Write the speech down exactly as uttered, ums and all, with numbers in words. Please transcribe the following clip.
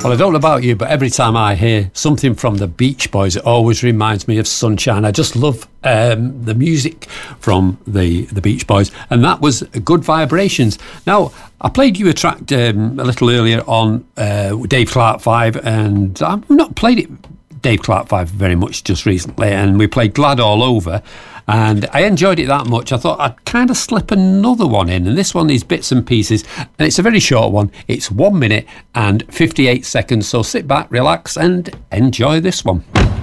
Well, I don't know about you, but every time I hear something from the Beach Boys, it always reminds me of Sunshine. I just love um, the music from the, the Beach Boys, and that was Good Vibrations. Now, I played you a track um, a little earlier on uh, Dave Clark five, and I've not played it Dave Clark five very much just recently, and we played Glad All Over, and I enjoyed it that much I thought I'd kind of slip another one in, and this one is bits and pieces, and it's a very short one. It's one minute and fifty-eight seconds, so sit back, relax and enjoy this one.